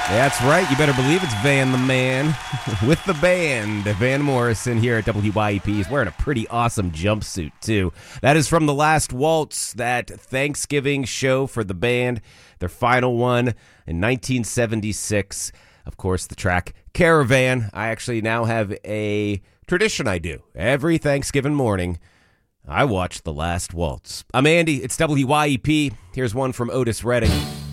That's right. You better believe it's Van the Man with the band. Van Morrison here at WYEP. He's wearing a pretty awesome jumpsuit, too. That is from The Last Waltz, that Thanksgiving show for the band, their final one in 1976. Of course, the track Caravan. I actually now have a tradition I do. Every Thanksgiving morning, I watch The Last Waltz. I'm Andy. It's WYEP. Here's one from Otis Redding.